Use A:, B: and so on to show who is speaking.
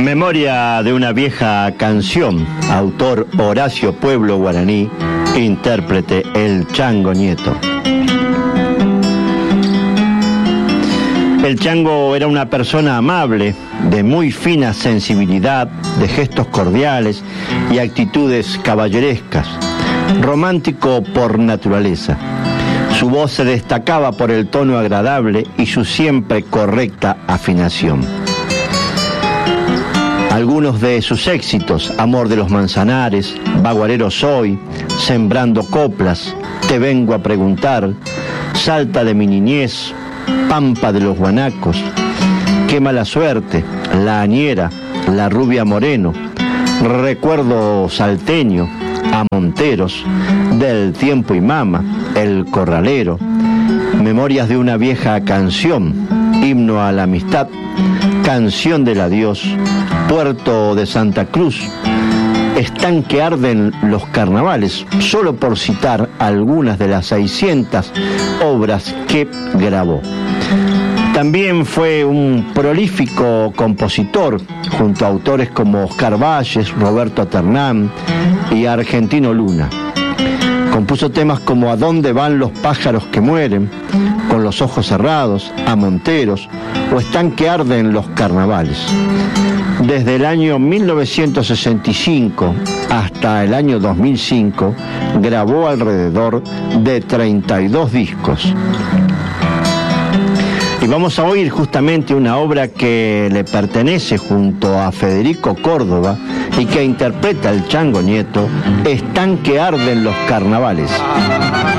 A: Memoria de una vieja canción, autor Horacio Pueblo Guaraní, intérprete El Chango Nieto. El Chango era una persona amable, de muy fina sensibilidad, de gestos cordiales y actitudes caballerescas, romántico por naturaleza. Su voz se destacaba por el tono agradable y su siempre correcta afinación. Algunos de sus éxitos: Amor de los Manzanares, Baguarero soy, Sembrando coplas, Te vengo a preguntar, Salta de mi niñez, Pampa de los guanacos, Qué mala suerte, La añera, La rubia moreno, Recuerdo salteño, A Monteros, Del tiempo y mama, El corralero, Memorias de una vieja canción, Himno a la amistad, Canción del adiós, Puerto de Santa Cruz, Están que arden los carnavales, solo por citar algunas de las 600 obras que grabó. También fue un prolífico compositor, junto a autores como Oscar Valles, Roberto Aternán y Argentino Luna. Compuso temas como A dónde van los pájaros que mueren, Con los ojos cerrados, A Monteros o Están que arden los carnavales. Desde el año 1965 hasta el año 2005 grabó alrededor de 32 discos. Y vamos a oír justamente una obra que le pertenece junto a Federico Córdoba y que interpreta el Chango Nieto, Están que arden los carnavales.